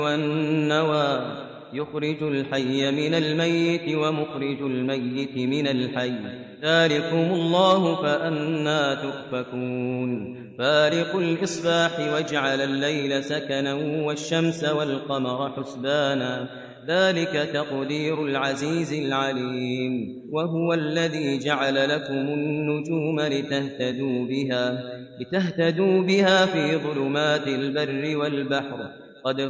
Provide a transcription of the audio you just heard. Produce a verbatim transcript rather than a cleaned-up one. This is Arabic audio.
والنوى يخرج الحي من الميت ومخرج الميت من الحي ذلكم الله فأنى تؤفكون فارق الإصباح وجعل الليل سكنا والشمس والقمر حسبانا ذلك تقدير العزيز العليم وهو الذي جعل لكم النجوم لتهتدوا بها, لتهتدوا بها في ظلمات البر والبحر قد